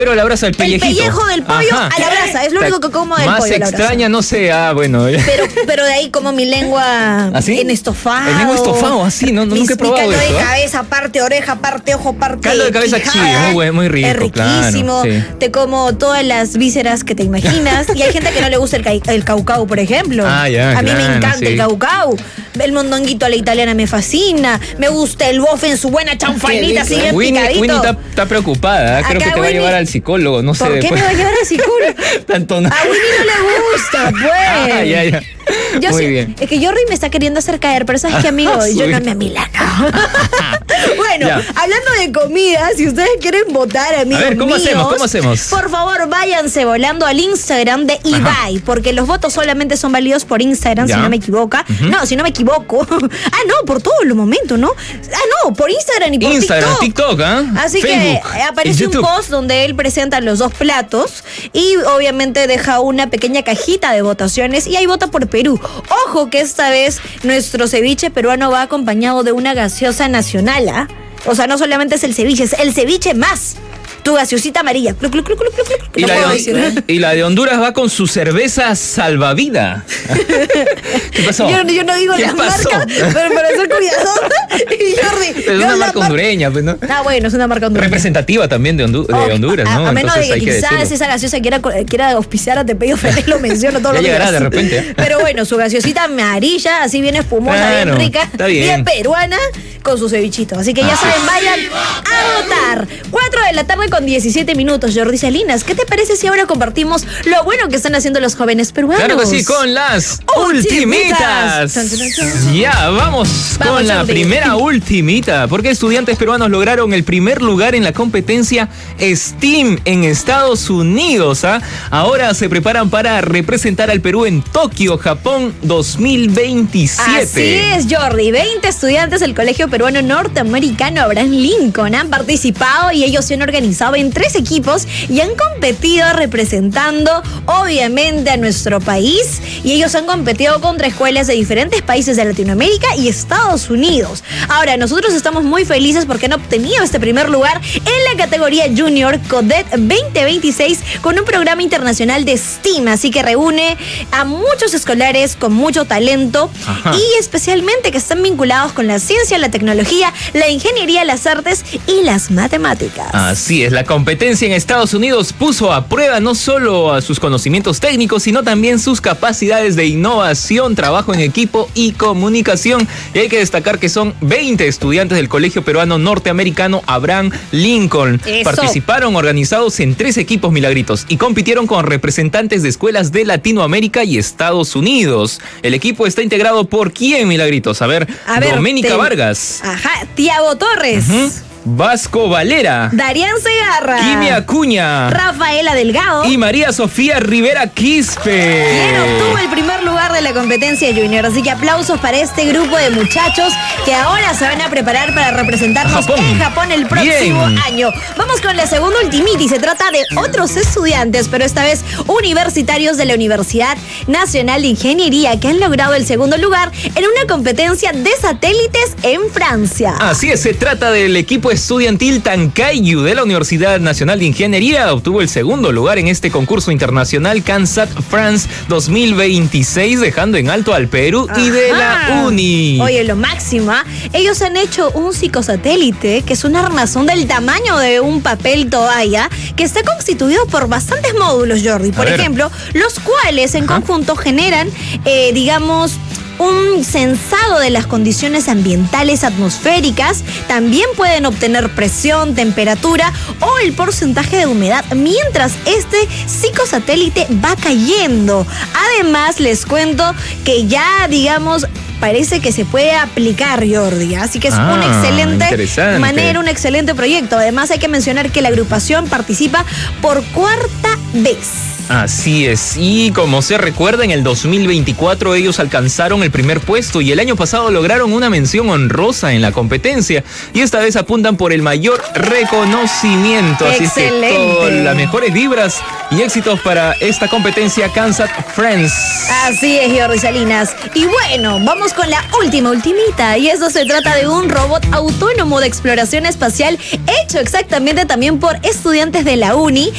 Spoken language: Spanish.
Pero a la brasa, el pellejito. El pellejo del pollo a la brasa, es lo único que como del más pollo. Más extraña, no sé, bueno. Pero de ahí como mi lengua ¿así? En estofado. El lengua estofado, así, nunca he probado mi caldo eso. De cabeza, parte oreja, parte ojo, parte caldo de cabeza quijada, muy rico, es riquísimo. Claro, sí. Te como todas las vísceras que te imaginas. Y hay gente que no le gusta el caucau, por ejemplo. Ya, a mí me encanta el caucau. El mondonguito a la italiana me fascina. Me gusta el bofe en su buena chanfainita, así bien picadito. Winnie está preocupada. Creo que te va a llevar al psicólogo, no sé. ¿Por qué me va a llevar al psicólogo? Tanto a Winnie no le gusta, pues. Ya. Muy bien. Es que Jordi me está queriendo hacer caer, pero sabes que, amigo, yo no me amilano. Bueno, hablando de comida, si ustedes quieren votar, amigos, a ver, ¿cómo hacemos? Por favor, váyanse volando al Instagram de Ibai, porque los votos solamente son válidos por Instagram, si no me equivoco. No, si no me equivoco. No, por todos los momentos, ¿no? No, por Instagram y por TikTok, Así Facebook, que aparece un post donde él presenta los dos platos y obviamente deja una pequeña cajita de votaciones y ahí vota por Perú. Ojo que esta vez nuestro ceviche peruano va acompañado de una gaseosa nacional, ¿ah? O sea, no solamente es el ceviche más tu gaseosita amarilla. Y la de Honduras va con su cerveza salvavidas. ¿Qué pasó? Yo no digo la marca, pero para ser cuidadosa. Y Jordi, es una marca hondureña, pues, ¿no? Bueno, es una marca hondureña. Representativa también de Honduras, ¿no? A menos de que quizás esa gaseosa quiera auspiciar a Tepeyo Feliz, lo menciono todo lo que llegará de repente. Pero bueno, su gaseosita amarilla, así bien espumosa, bien rica, bien peruana, con su cevichito. Así que ya saben, vayan a votar. 4 de la tarde con 17 minutos. Jordi Salinas, ¿qué te parece si ahora compartimos lo bueno que están haciendo los jóvenes peruanos? Claro que sí, con las ultimitas. Ya, vamos con la primera ultimita, porque estudiantes peruanos lograron el primer lugar en la competencia STEAM en Estados Unidos. Ahora se preparan para representar al Perú en Tokio, Japón 2027. Así es, Jordi. 20 estudiantes del Colegio Peruano Norteamericano Abraham Lincoln han participado y ellos se han organizado en 3 equipos y han competido representando obviamente a nuestro país, y ellos han competido contra escuelas de diferentes países de Latinoamérica y Estados Unidos. Ahora, nosotros estamos muy felices porque han obtenido este primer lugar en la categoría Junior CODET 2026 con un programa internacional de STEAM, así que reúne a muchos escolares con mucho talento y especialmente que están vinculados con la ciencia, la tecnología, la ingeniería, las artes y las matemáticas. Así es, la competencia en Estados Unidos puso a prueba no solo a sus conocimientos técnicos, sino también sus capacidades de innovación, trabajo en equipo y comunicación. Y hay que destacar que son 20 estudiantes del Colegio Peruano Norteamericano Abraham Lincoln. Participaron organizados en 3 equipos, Milagritos, y compitieron con representantes de escuelas de Latinoamérica y Estados Unidos. El equipo está integrado por ¿quién, Milagritos? A ver, Doménica Vargas. Tiago Torres. Vasco Valera, Darían Segarra, Kimi Acuña, Rafaela Delgado y María Sofía Rivera Quispe. Quien obtuvo el primer lugar de la competencia junior. Así que aplausos para este grupo de muchachos que ahora se van a preparar para representarnos en Japón el próximo año. Vamos con la segunda ultimita y se trata de otros estudiantes, pero esta vez universitarios de la Universidad Nacional de Ingeniería, que han logrado el segundo lugar en una competencia de satélites en Francia. Así es, se trata del equipo estudiantil Tancaiyu de la Universidad Nacional de Ingeniería. Obtuvo el segundo lugar en este concurso internacional CANSAT France 2026, dejando en alto al Perú y de la UNI. Oye, lo máximo, ellos han hecho un psicosatélite, que es un armazón del tamaño de un papel toalla, que está constituido por bastantes módulos, Jordi. Por ejemplo, los cuales en conjunto generan, un censado de las condiciones ambientales atmosféricas. También pueden obtener presión, temperatura o el porcentaje de humedad mientras este psicosatélite va cayendo. Además, les cuento que ya, parece que se puede aplicar, Jordi. Así que es una excelente manera, un excelente proyecto. Además, hay que mencionar que la agrupación participa por 4ª vez. Así es, y como se recuerda, en el 2024 ellos alcanzaron el primer puesto y el año pasado lograron una mención honrosa en la competencia, y esta vez apuntan por el mayor reconocimiento. Así es que todas las mejores vibras y éxitos para esta competencia CANSAT France. Así es, Jordi Salinas. Y bueno, vamos con la ultimita, y eso se trata de un robot autónomo de exploración espacial hecho exactamente también por estudiantes de la UNI,